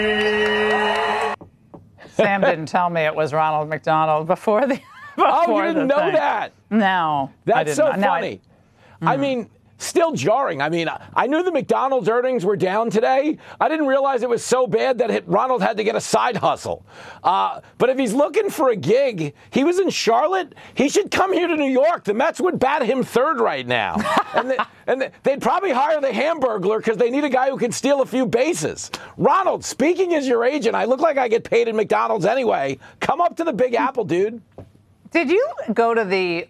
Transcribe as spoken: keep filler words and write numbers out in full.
Sam didn't tell me it was Ronald McDonald before the. Before oh, you didn't know thing. that? No. That's so no, funny. I, mm. I mean, still jarring. I mean, I knew the McDonald's earnings were down today. I didn't realize it was so bad that it, Ronald had to get a side hustle. Uh, but if he's looking for a gig, he was in Charlotte. He should come here to New York. The Mets would bat him third right now. and, they, and they, they'd probably hire the Hamburglar because they need a guy who can steal a few bases. Ronald, speaking as your agent, I look like I get paid at McDonald's anyway. Come up to the Big Apple, dude. Did you go to the